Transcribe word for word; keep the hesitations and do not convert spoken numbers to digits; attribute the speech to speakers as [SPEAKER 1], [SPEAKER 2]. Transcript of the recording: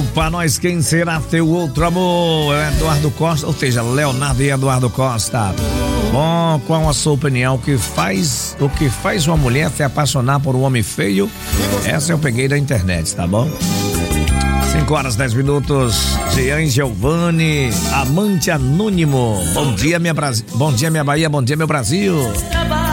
[SPEAKER 1] pra nós, quem será teu outro amor? Eduardo Costa, ou seja, Leonardo e Eduardo Costa. Bom, qual a sua opinião? O que faz, o que faz uma mulher se apaixonar por um homem feio? Essa eu peguei da internet, tá bom? cinco horas, dez minutos. Jean Giovanni, amante anônimo. Bom dia, minha Brasil. Bom dia, minha Bahia. Bom dia, meu Brasil.